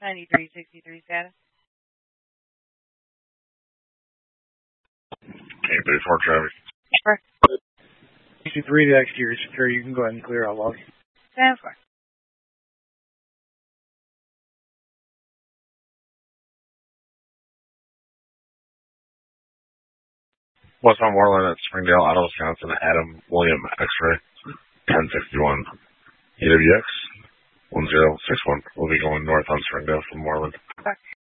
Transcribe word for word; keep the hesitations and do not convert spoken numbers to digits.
ninety-three sixty-three status. eight thirty-four traffic. Correct. sixty-three to exterior secure. You can go ahead and clear out log. Stand for. What's on Moreland at Springdale, Auto, Wisconsin, Adam William X-ray, ten sixty-one. E W X one zero six one. We'll be going north on Springdale from Moreland.